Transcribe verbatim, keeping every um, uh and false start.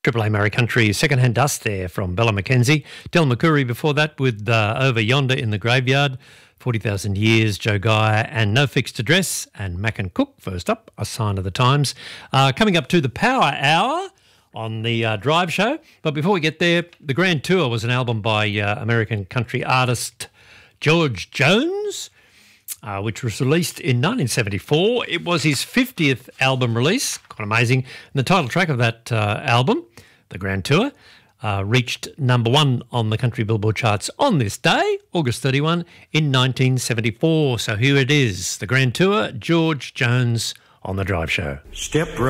Triple A Murray Country, Secondhand Dust there from Bella Mackenzie. Del McCoury before that with uh, Over Yonder in the Graveyard, forty thousand Years, Joe Geyer and No Fixed Address, and Mac and Cook first up, A Sign of the Times. Uh, coming up to the Power Hour on the uh, Drive Show. But before we get there, The Grand Tour was an album by uh, American country artist George Jones, Uh, which was released in nineteen seventy-four. It was his fiftieth album release, quite amazing. And the title track of that uh, album, The Grand Tour, uh, reached number one on the country Billboard charts on this day, August thirty-first, in nineteen seventy-four. So here it is, The Grand Tour, George Jones on The Drive Show. Step right.